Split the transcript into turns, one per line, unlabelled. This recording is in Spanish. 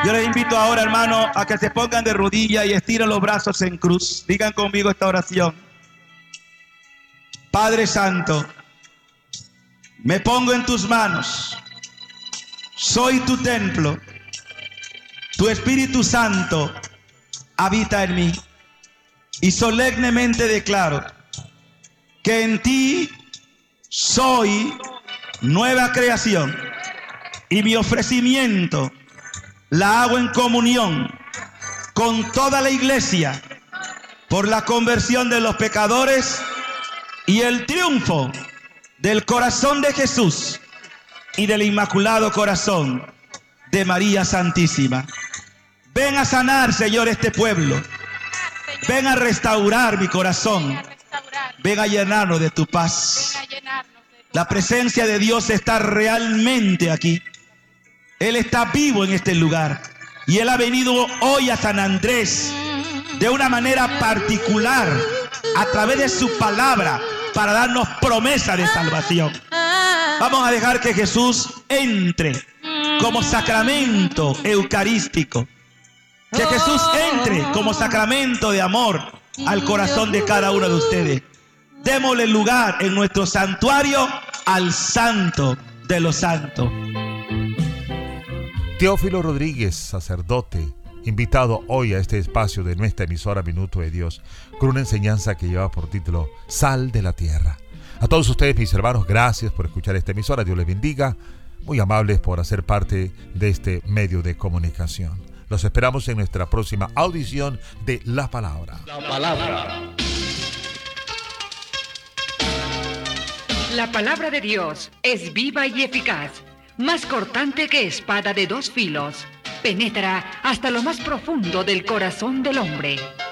Yo les invito ahora, hermano, a que se pongan de rodillas y estiren los brazos en cruz. Digan conmigo esta oración. Padre Santo, me pongo en tus manos. Soy tu templo. Tu Espíritu Santo habita en mí. Y solemnemente declaro que en ti soy nueva creación. Y mi ofrecimiento la hago en comunión con toda la iglesia por la conversión de los pecadores y el triunfo del corazón de Jesús y del Inmaculado Corazón de María Santísima. Ven a sanar, Señor, este pueblo. Ven a restaurar mi corazón. Ven a llenarnos de tu paz. La presencia de Dios está realmente aquí. Él está vivo en este lugar. Y Él ha venido hoy a San Andrés de una manera particular, a través de su palabra, para darnos promesa de salvación. Vamos a dejar que Jesús entre como sacramento eucarístico. Que Jesús entre como sacramento de amor al corazón de cada uno de ustedes. Démosle lugar en nuestro santuario al Santo de los Santos.
Teófilo Rodríguez, sacerdote, invitado hoy a este espacio de nuestra emisora Minuto de Dios, con una enseñanza que lleva por título Sal de la Tierra. A todos ustedes, mis hermanos, gracias por escuchar esta emisora. Dios les bendiga. Muy amables por hacer parte de este medio de comunicación. Los esperamos en nuestra próxima audición de La Palabra.
La Palabra.
La palabra de Dios es viva y eficaz, más cortante que espada de dos filos. Penetra hasta lo más profundo del corazón del hombre